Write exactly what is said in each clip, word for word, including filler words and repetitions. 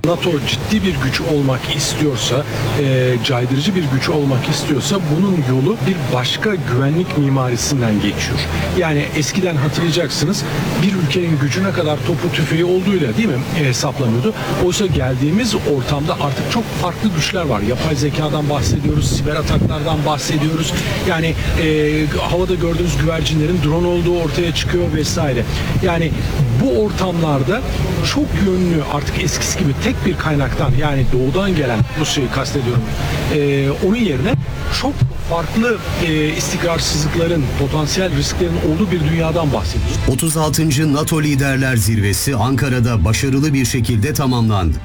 NATO ciddi bir güç olmak istiyorsa, e, caydırıcı bir güç olmak istiyorsa bunun yolu bir başka güvenlik mimarisinden geçiyor. Yani eskiden hatırlayacaksınız bir ülkenin gücü ne kadar topu tüfeği olduğuyla değil mi e, hesaplanıyordu. Oysa geldiğimiz ortamda artık çok farklı güçler var. Yapay zekadan bahsediyoruz, siber ataklardan bahsediyoruz. Yani e, havada gördüğünüz güvercinlerin drone olduğu ortaya çıkıyor vesaire. Yani bu ortamlarda çok yönlü artık eskisi gibi tek bir kaynaktan yani doğudan gelen Rusya'yı kastediyorum. E, onun yerine çok farklı e, istikrarsızlıkların, potansiyel risklerin olduğu bir dünyadan bahsediyoruz. otuz altıncı NATO Liderler Zirvesi Ankara'da başarılı bir şekilde tamamlandı.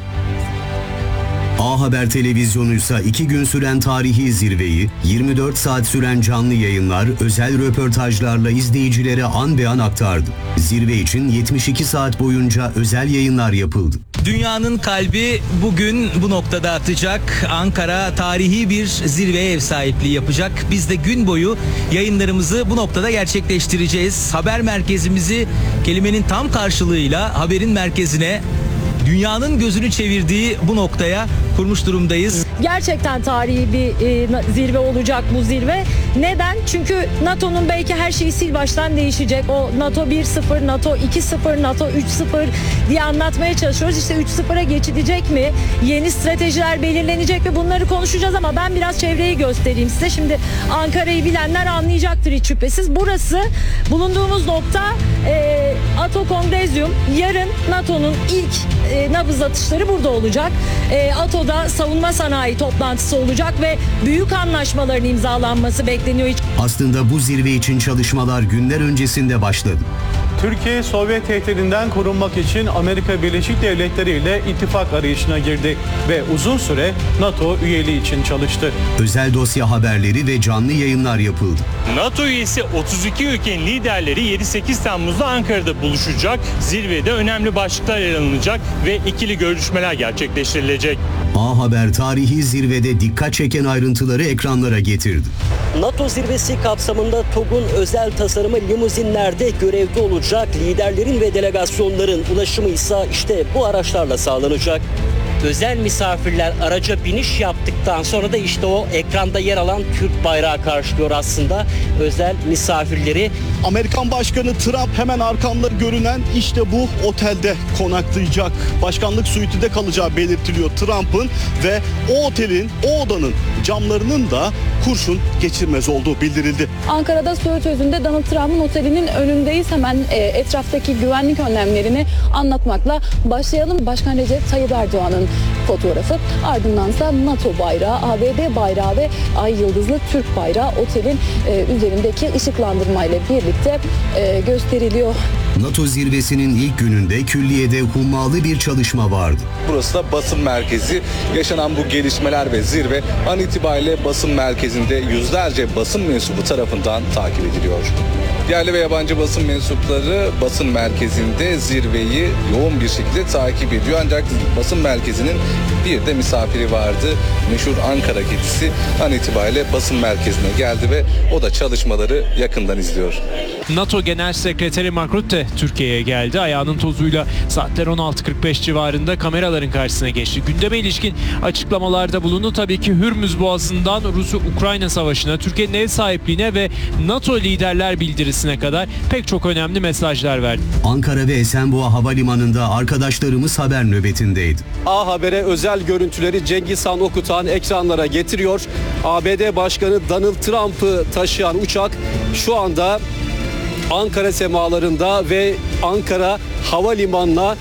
A Haber Televizyonu ise iki gün süren tarihi zirveyi, yirmi dört saat süren canlı yayınlar, özel röportajlarla izleyicilere an be an aktardı. Zirve için yetmiş iki saat boyunca özel yayınlar yapıldı. Dünyanın kalbi bugün bu noktada atacak. Ankara tarihi bir zirveye ev sahipliği yapacak. Biz de gün boyu yayınlarımızı bu noktada gerçekleştireceğiz. Haber merkezimizi kelimenin tam karşılığıyla haberin merkezine, dünyanın gözünü çevirdiği bu noktaya kurmuş durumdayız. Gerçekten tarihi bir e, zirve olacak bu zirve. Neden? Çünkü NATO'nun belki her şeyi sil baştan değişecek. O NATO bir sıfır, NATO iki sıfır, NATO üç sıfır diye anlatmaya çalışıyoruz. İşte üç sıfıra geçilecek mi? Yeni stratejiler belirlenecek mi? Bunları konuşacağız ama ben biraz çevreyi göstereyim size. Şimdi Ankara'yı bilenler anlayacaktır hiç şüphesiz. Burası bulunduğumuz nokta e, Ato Kongrezyum. Yarın NATO'nun ilk e, nabız atışları burada olacak. E, Ato'da savunma sanayi toplantısı olacak ve büyük anlaşmaların imzalanması bekleniyor. Aslında bu zirve için çalışmalar günler öncesinde başladı. Türkiye, Sovyet tehdidinden korunmak için Amerika Birleşik Devletleri ile ittifak arayışına girdi ve uzun süre NATO üyeliği için çalıştı. Özel dosya haberleri ve canlı yayınlar yapıldı. NATO üyesi otuz iki ülkenin liderleri yedi sekiz Temmuz'da Ankara'da buluşacak. Zirvede önemli başlıklar ele alınacak ve ikili görüşmeler gerçekleştirilecek. A Haber tarihi zirvede dikkat çeken ayrıntıları ekranlara getirdi. NATO zirvesi kapsamında TOG'un özel tasarımı limuzinlerde görevde olacak. Liderlerin ve delegasyonların ulaşımı ise işte bu araçlarla sağlanacak. Özel misafirler araca biniş yaptıktan sonra da işte o ekranda yer alan Türk bayrağı karşılıyor aslında özel misafirleri. Amerikan Başkanı Trump hemen arkamda görünen işte bu otelde konaklayacak. Başkanlık suitinde kalacağı belirtiliyor Trump'ın ve o otelin, o odanın camlarının da kurşun geçirmez olduğu bildirildi. Ankara'da Söğüt Özü'nde Donald Trump'ın otelinin önündeyiz. Hemen e, etraftaki güvenlik önlemlerini anlatmakla başlayalım. Başkan Recep Tayyip Erdoğan'ın fotoğrafı, ardındansa NATO bayrağı, A B D bayrağı ve ay yıldızlı Türk bayrağı otelin e, üzerindeki ışıklandırmayla birlikte e, gösteriliyor. NATO zirvesinin ilk gününde külliyede hummalı bir çalışma vardı. Burası da basın merkezi. Yaşanan bu gelişmeler ve zirve an itibariyle basın merkezinde yüzlerce basın mensubu tarafından takip ediliyor. Yerli ve yabancı basın mensupları basın merkezinde zirveyi yoğun bir şekilde takip ediyor. Ancak basın merkezinin bir de misafiri vardı. Meşhur Ankara kedisi an itibariyle basın merkezine geldi ve o da çalışmaları yakından izliyor. NATO Genel Sekreteri Mark Rutte Türkiye'ye geldi. Ayağının tozuyla saatler on altı kırk beş civarında kameraların karşısına geçti. Gündeme ilişkin açıklamalarda bulundu. Tabii ki Hürmüz Boğazı'ndan Rusya-Ukrayna savaşına, Türkiye'nin ev sahipliğine ve NATO liderler bildirisine kadar pek çok önemli mesajlar verdi. Ankara ve Esenboğa Havalimanı'nda arkadaşlarımız haber nöbetindeydi. A Haber'e özel görüntüleri Cengiz Han Okutan ekranlara getiriyor. A B D Başkanı Donald Trump'ı taşıyan uçak şu anda Ankara semalarında ve Ankara Havalimanı'na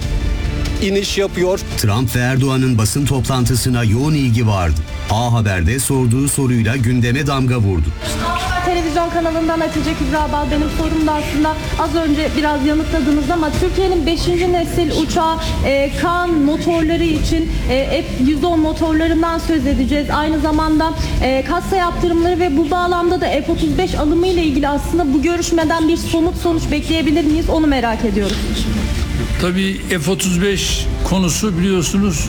iniş yapıyor. Trump ve Erdoğan'ın basın toplantısına yoğun ilgi vardı. A Haber'de sorduğu soruyla gündeme damga vurdu. Televizyon kanalından Hatice Kübra Bal, benim sorum da aslında az önce biraz yanıtladınız ama Türkiye'nin beşinci nesil uçağı e, Kaan motorları için e, F yüz on motorlarından söz edeceğiz. Aynı zamanda e, kasa yaptırımları ve bu bağlamda da F otuz beş alımı ile ilgili aslında bu görüşmeden bir somut sonuç bekleyebilir miyiz? Onu merak ediyoruz. Tabii F otuz beş konusu biliyorsunuz